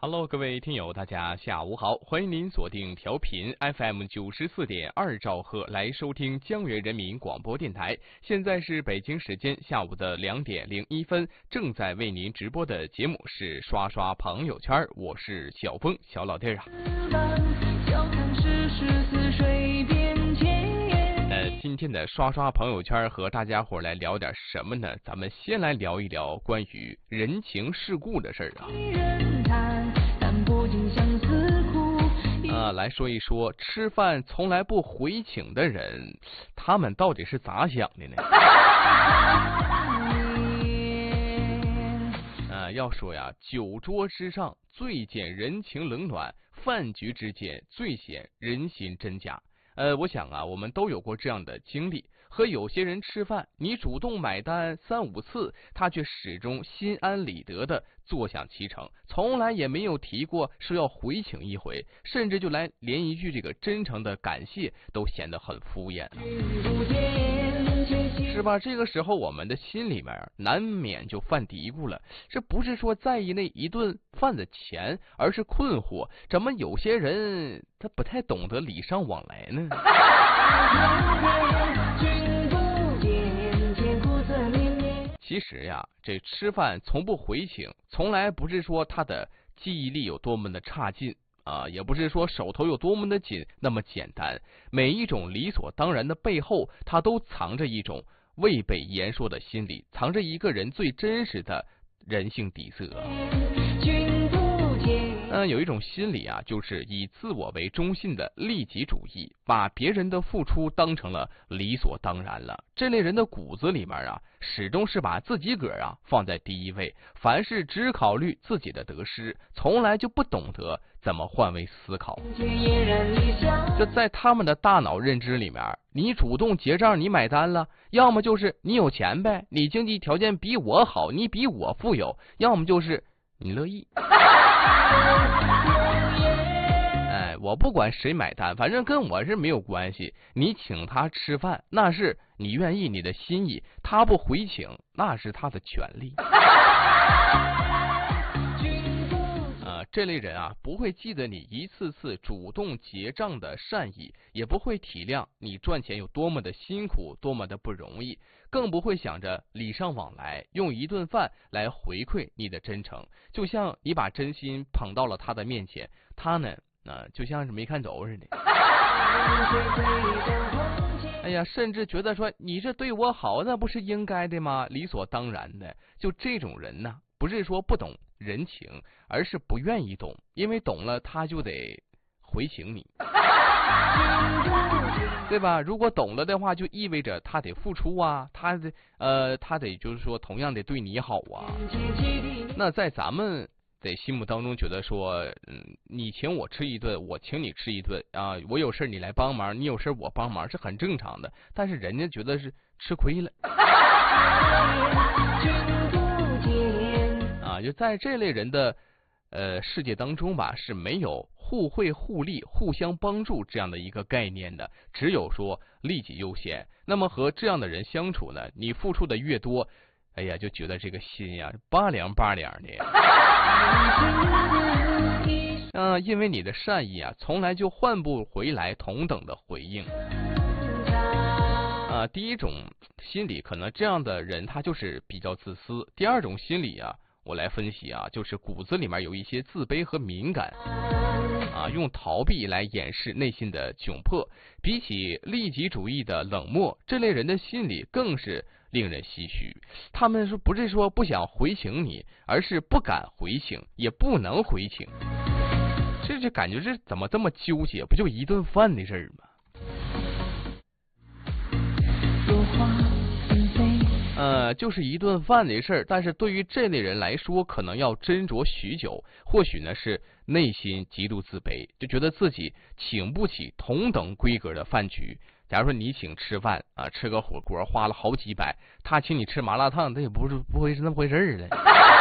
Hello， 各位听友，大家下午好，欢迎您锁定调频 FM 94.2兆赫来收听江源人民广播电台。现在是北京时间下午的2点01分，正在为您直播的节目是刷刷朋友圈，我是小峰小老弟儿啊。今天的刷刷朋友圈和大家伙来聊点什么呢？咱们先来聊一聊关于人情世故的事儿啊。来说一说吃饭从来不回请的人，他们到底是咋想的呢？要说呀，酒桌之上最见人情冷暖，饭局之间最显人心真假。我想啊，我们都有过这样的经历，和有些人吃饭，你主动买单3、5次，他却始终心安理得的坐享其成，从来也没有提过是要回请一回，甚至就连一句这个真诚的感谢都显得很敷衍是吧？这个时候我们的心里面难免就犯嘀咕了，这不是说在意那一顿饭的钱，而是困惑怎么有些人他不太懂得礼尚往来呢？其实呀，这吃饭从不回请，从来不是说他的记忆力有多么的差劲啊，也不是说手头有多么的紧那么简单。每一种理所当然的背后，它都藏着一种未被言说的心理，藏着一个人最真实的人性底色。有一种心理啊，就是以自我为中心的利己主义，把别人的付出当成了理所当然了。这类人的骨子里面啊，始终是把自己个啊放在第一位，凡事只考虑自己的得失，从来就不懂得怎么换位思考。这在他们的大脑认知里面，你主动结账，你买单了，要么就是你有钱呗，你经济条件比我好，你比我富有，要么就是你乐意。我不管谁买单，反正跟我是没有关系。你请他吃饭，那是你愿意，你的心意，他不回请，那是他的权利。这类人啊，不会记得你一次次主动结账的善意，也不会体谅你赚钱有多么的辛苦，多么的不容易，更不会想着礼尚往来，用一顿饭来回馈你的真诚。就像你把真心捧到了他的面前，他呢，就像是没看着似的。哎呀，甚至觉得说你这对我好，那不是应该的吗？理所当然的。就这种人呢，不是说不懂人情，而是不愿意懂，因为懂了他就得回请你，对吧？如果懂了的话，就意味着他得付出啊，他得就是说同样得对你好啊。那在咱们在心目当中觉得说，你请我吃一顿，我请你吃一顿啊，我有事你来帮忙，你有事我帮忙是很正常的，但是人家觉得是吃亏了。就在这类人的世界当中吧，是没有互惠互利、互相帮助这样的一个概念的，只有说利己优先。那么和这样的人相处呢，你付出的越多，哎呀，就觉得这个心呀拔凉拔凉的。因为你的善意啊，从来就换不回来同等的回应。第一种心理，可能这样的人他就是比较自私。第二种心理啊，我来分析啊，就是骨子里面有一些自卑和敏感用逃避来掩饰内心的窘迫。比起利己主义的冷漠，这类人的心理更是令人唏嘘。他们说不是说不想回请你，而是不敢回请，也不能回请。这感觉是怎么这么纠结？不就一顿饭的事儿吗？就是一顿饭的事儿，但是对于这类人来说，可能要斟酌许久。或许呢是内心极度自卑，就觉得自己请不起同等规格的饭局。假如说你请吃饭吃个火锅花了好几百，他请你吃麻辣烫，这也不会是那么回事儿了。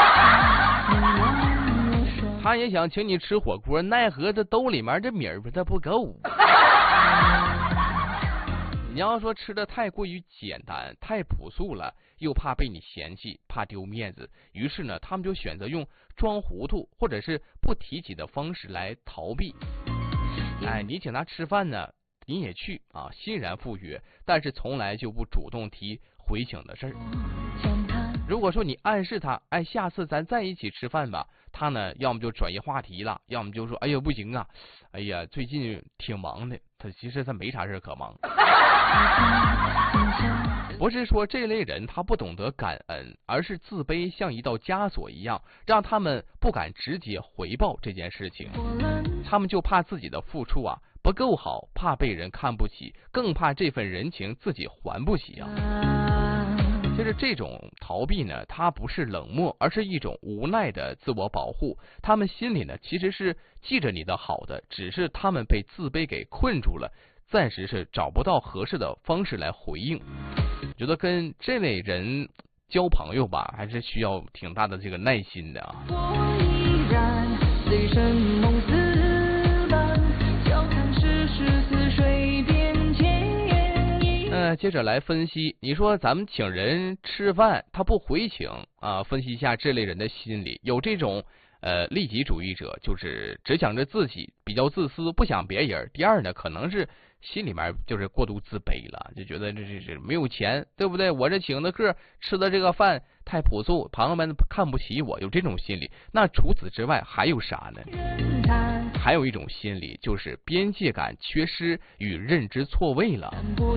他也想请你吃火锅，奈何这兜里面这米儿它不够。 你要说吃的太过于简单、太朴素了，又怕被你嫌弃，怕丢面子，于是呢，他们就选择用装糊涂或者是不提起的方式来逃避。哎，你请他吃饭呢，你也去啊，欣然赴约，但是从来就不主动提回请的事儿。如果说你暗示他，哎，下次咱在一起吃饭吧，他呢，要么就转移话题了，要么就说，哎呀，不行啊，哎呀，最近挺忙的。其实他没啥事可忙。不是说这类人他不懂得感恩，而是自卑像一道枷锁一样，让他们不敢直接回报这件事情。他们就怕自己的付出啊不够好，怕被人看不起，更怕这份人情自己还不起啊。其实这种逃避呢，它不是冷漠，而是一种无奈的自我保护。他们心里呢，其实是记着你的好的，只是他们被自卑给困住了，暂时是找不到合适的方式来回应。觉得跟这类人交朋友吧，还是需要挺大的这个耐心的啊。我依然醉生梦死般，交谈世事似水边牵。接着来分析，你说咱们请人吃饭，他不回请啊，分析一下这类人的心理。有这种利己主义者，就是只想着自己，比较自私，不想别人。第二呢，可能是心里面就是过度自卑了，就觉得这没有钱，对不对？我这请的客吃的这个饭太朴素，朋友们看不起我，有这种心理。那除此之外还有啥呢？还有一种心理，就是边界感缺失与认知错位了。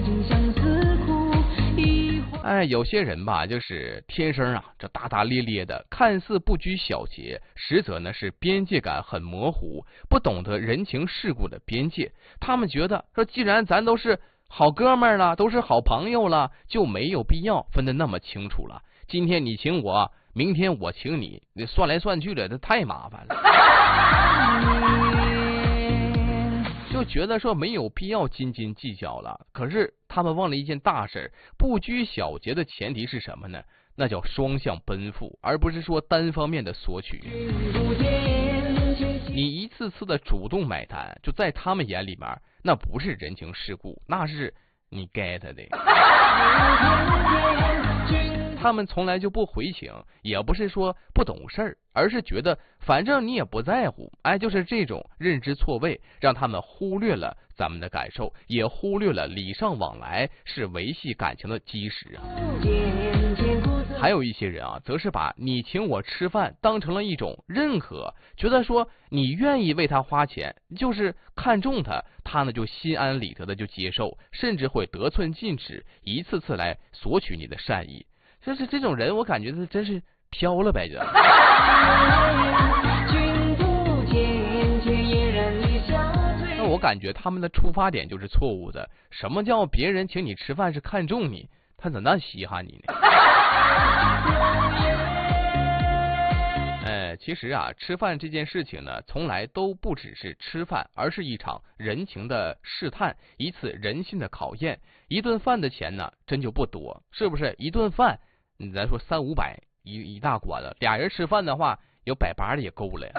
哎，有些人吧，就是天生啊，这大大咧咧的，看似不拘小节，实则呢是边界感很模糊，不懂得人情世故的边界。他们觉得说，既然咱都是好哥们儿了，都是好朋友了，就没有必要分得那么清楚了。今天你请我，明天我请你，你算来算去的，这太麻烦了。就觉得说没有必要斤斤计较了。可是他们忘了一件大事，不拘小节的前提是什么呢？那叫双向奔赴，而不是说单方面的索取。你一次次的主动买单，就在他们眼里面，那不是人情世故，那是你该他的。他们从来就不回请，也不是说不懂事儿，而是觉得反正你也不在乎。哎，就是这种认知错位，让他们忽略了咱们的感受，也忽略了礼尚往来是维系感情的基石啊。还有一些人啊，则是把你请我吃饭当成了一种认可，觉得说你愿意为他花钱，就是看中他，他呢就心安理得的就接受，甚至会得寸进尺，一次次来索取你的善意。就是这种人，我感觉他真是飘了呗，就。那我感觉他们的出发点就是错误的。什么叫别人请你吃饭是看中你？他怎么稀罕你呢？其实啊，吃饭这件事情呢，从来都不只是吃饭，而是一场人情的试探，一次人心的考验。一顿饭的钱呢，真就不多，是不是？一顿饭，咱说300-500一大锅了，俩人吃饭的话，有180的也够了呀。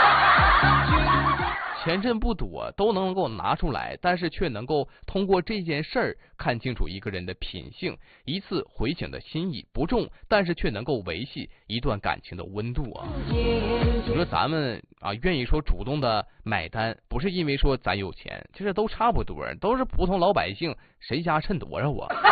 钱真不多，都能够拿出来，但是却能够通过这件事儿看清楚一个人的品性。一次回请的心意不重，但是却能够维系一段感情的温度啊。你说咱们啊，愿意说主动的买单，不是因为说咱有钱，其实都差不多，都是普通老百姓，谁家趁多少啊？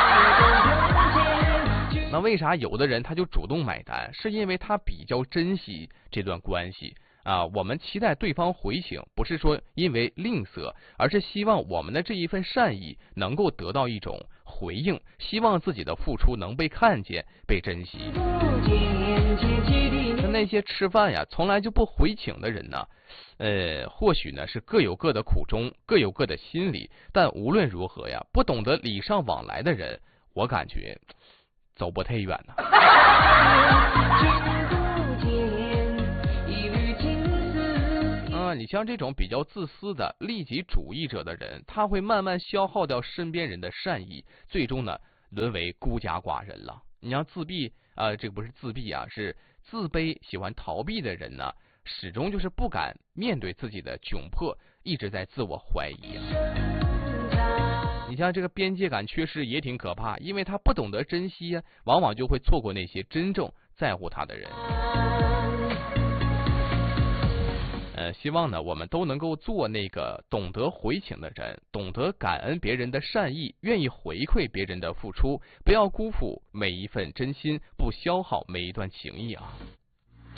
那为啥有的人他就主动买单？是因为他比较珍惜这段关系。我们期待对方回请，不是说因为吝啬，而是希望我们的这一份善意能够得到一种回应，希望自己的付出能被看见、被珍惜。那些吃饭呀从来就不回请的人呢，或许呢是各有各的苦衷，各有各的心理，但无论如何呀，不懂得礼尚往来的人，我感觉走不太远呢。你像这种比较自私的利己主义者的人，他会慢慢消耗掉身边人的善意，最终呢沦为孤家寡人了。你像自闭这个不是自闭啊，是自卑喜欢逃避的人呢，始终就是不敢面对自己的窘迫，一直在自我怀疑啊。 你像这个边界感缺失也挺可怕，因为他不懂得珍惜呀，往往就会错过那些真正在乎他的人。希望呢，我们都能够做那个懂得回请的人，懂得感恩别人的善意，愿意回馈别人的付出，不要辜负每一份真心，不消耗每一段情谊啊。